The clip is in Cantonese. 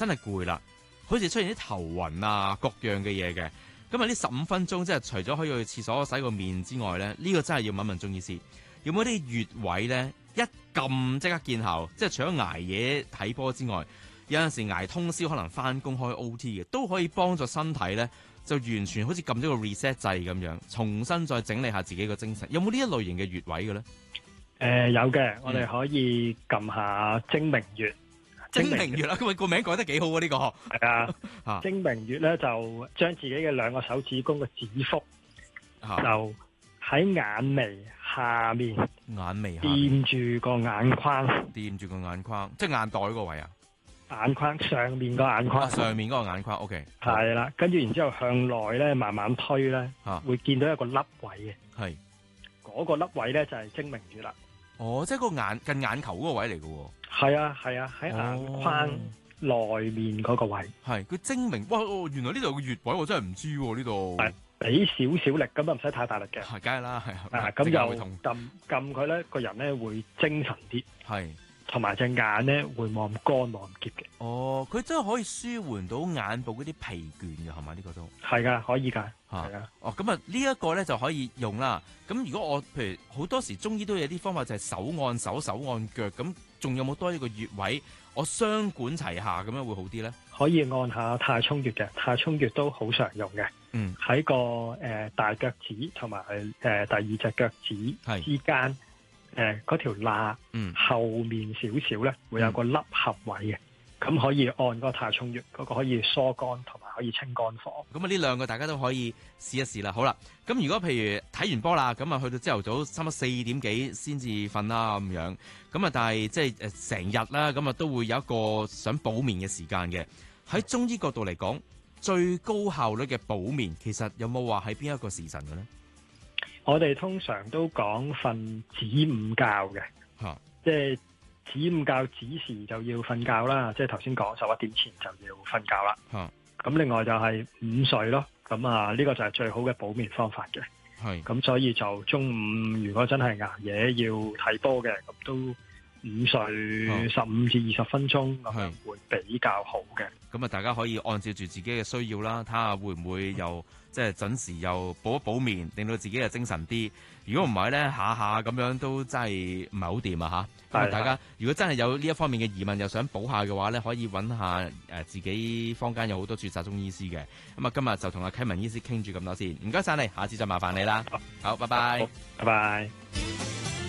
真係攰啦，好似出現啲頭暈啊各樣嘅嘢嘅。咁啊呢15分鐘即係除咗可以去廁所洗個面之外咧，呢個真係要問問中醫師，有冇啲穴位咧一撳即刻見效？即係除咗捱夜睇波之外，有陣時捱通宵可能翻工開 OT 嘅，都可以幫助身體咧，就完全好似撳咗個 reset 掣咁樣，重新再整理下自己個精神。有冇呢一類型嘅穴位嘅咧？ 有嘅，我哋可以撳下睛明穴。 睛明穴啦，咁個名改得幾好啊！呢個係啊，睛明穴咧就將自己嘅兩個手指公嘅指腹，就喺眼眉下面，掂住個眼眶，即係眼袋嗰個位啊！眼眶上面個眼眶， 上面嗰個眼眶 ，OK， 係啦，跟住然之後向內咧慢慢推咧，會見到一個凹位嘅， 係嗰個凹位咧就係睛明穴啦。 哦，即係個近眼球嗰個位嚟嘅喎。係啊，喺眼眶內面嗰個位。係佢睛明，哇！原來呢度有個穴位，我真係唔知喎呢度。 係俾少少力，咁啊唔使太大力嘅。 係，梗係啦，係。 咁就撳佢咧，個人咧會精神啲。係。同埋隻眼咧會冇咁乾冇咁澀嘅。 哦，佢真係可以舒緩到眼部嗰啲疲倦嘅，係咪呢個都？ 係㗎，可以㗎。係啊。 哦，咁啊呢一個咧就可以用啦。咁如果我譬如好多時中醫都有啲方法，就係手按手、手按腳，咁仲有冇多一個穴位？我雙管齊下咁樣會好啲咧？ 可以按下太沖穴嘅，太沖穴都好常用嘅。嗯。喺個大腳趾同埋第二隻腳趾之間。嗰條罅後面少少咧，會有個凹合位嘅，咁可以按嗰個太沖穴，嗰個可以疏肝同埋可以清肝火。 咁啊，呢兩個大家都可以試一試啦。好啦，咁如果譬如睇完波啦，咁啊去到朝頭早差唔多4點幾先至瞓啦咁樣，咁啊但係即係成日啦，咁啊都會有一個想補眠嘅時間嘅。喺中醫角度嚟講，最高效率嘅補眠，其實有冇話喺邊一個時辰嘅咧？ 我哋通常都講瞓子午覺嘅，即係子午覺子時就要瞓覺啦，即係頭先講11點前就要瞓覺啦。咁另外就係午睡咯，咁啊呢個就係最好嘅補眠方法嘅。咁所以就中午如果真係捱夜要睇波嘅，咁都午睡15至20分鐘咁樣會比較好嘅。 咁啊，大家可以按照住自己嘅需要啦，睇下會唔會又即係準時又補一補眠，令到自己嘅精神啲。如果唔係咧，下下咁樣都真係唔係好掂啊嚇！咁啊，大家如果真係有呢一方面嘅疑問，又想補下嘅話咧，可以揾下自己坊間有好多註冊中醫師嘅。咁啊，今日就同阿啟文醫師傾住咁多先，唔該晒你，下次就麻煩你啦。好，拜拜。 拜拜。